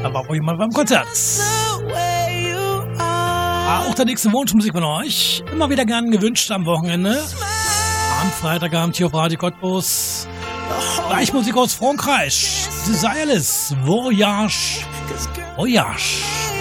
Da war wohl jemand beim Konzert. Auch der nächste Wunschmusik von euch. Immer wieder gern gewünscht am Wochenende. Am Freitagabend hier auf Radio Cottbus. Gleich Musik aus Frankreich. Desireless Voyage. Voyage.